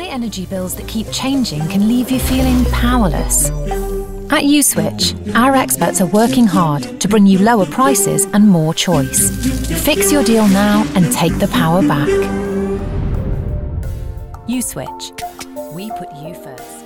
High energy bills that keep changing can leave you feeling powerless. At Uswitch, our experts are working hard to bring you lower prices and more choice. Fix your deal now and take the power back. Uswitch. We put you first.